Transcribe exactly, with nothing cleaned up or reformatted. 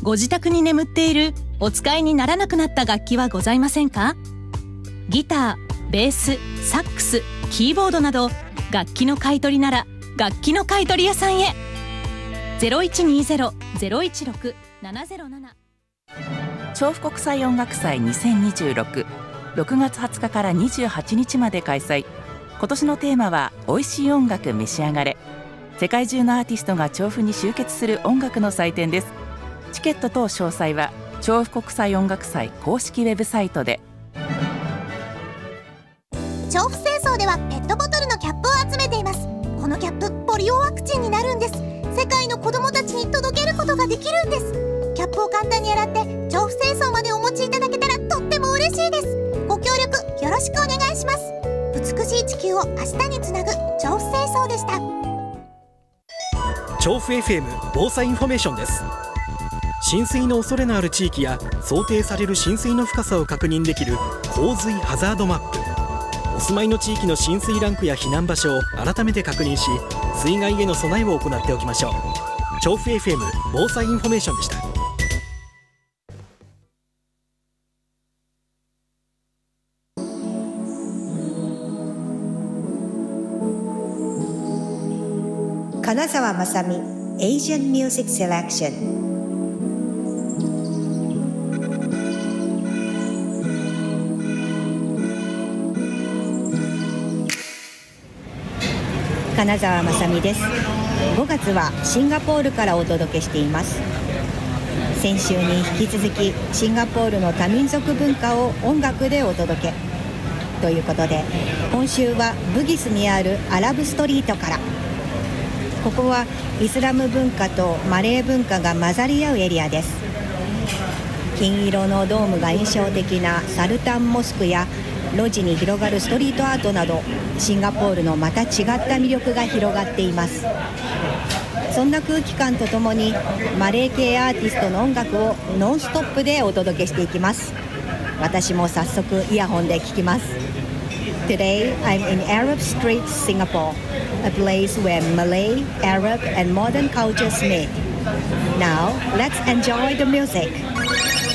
ご自宅に眠っているお使いにならなくなった楽器はございませんか？ギター、ベース、サックス、キーボードなど楽器の買い取りなら楽器の買い取り屋さんへ。 ゼロいちにゼロ ゼロいちろく ななゼロなな。 調布国際音楽祭にせんにじゅうろく、ろくがつはつかからにじゅうはちにちまで開催。今年のテーマは美味しい音楽召し上がれ。世界中のアーティストが調布に集結する音楽の祭典です。チケット等詳細は調布国際音楽祭公式ウェブサイトで。 調布清掃ではペットボトルのキャップを集めています。このキャップポリオワクチンになるんです。世界の子どもたちに届けることができるんです。キャップを簡単に洗って調布清掃までお持ちいただけたらとっても嬉しいです。ご協力よろしくお願いします。美しい地球を明日につなぐ調布清掃でした。 調布 エフエム 防災インフォメーションです。浸水の恐れのある地域や想定される浸水の深さを確認できる洪水ハザードマップ。お住まいの地域の浸水ランクや避難場所を改めて確認し、水害への備えを行っておきましょう。調布 エフエム 防災インフォメーションでした。 金沢まさみ Asian Music Selection。金沢まさみです。ごがつはシンガポールからお届けしています。先週に引き続きシンガポールの多民族文化を音楽でお届けということで、今週はブギスにあるアラブストリートから。ここはイスラム文化とマレー文化が混ざり合うエリアです。金色のドームが印象的なサルタンモスクや路地に広がるストリートアートなど、シンガポールのまた違った魅力が広がっています。そんな空気感とともにマレー系アーティストの音楽をノンストップでお届けしていきます。私も早速イヤホンで聴きます。 Today I'm in Arab Street, Singapore, a place where Malay, Arab and modern cultures meet. Now let's enjoy the music.